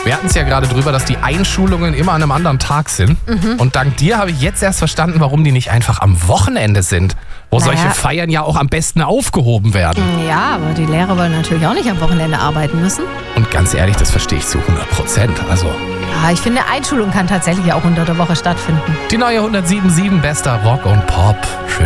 Wir hatten es ja gerade drüber, dass die Einschulungen immer an einem anderen Tag sind. Und dank dir habe ich jetzt erst verstanden, warum die nicht einfach am Wochenende sind, wo solche Feiern ja auch am besten aufgehoben werden. Ja, aber die Lehrer wollen natürlich auch nicht am Wochenende arbeiten müssen. Und ganz ehrlich, das verstehe ich zu 100%. Also Ja, ich finde, Einschulung kann tatsächlich auch unter der Woche stattfinden. die neue 107.7 bester Rock und Pop. Schön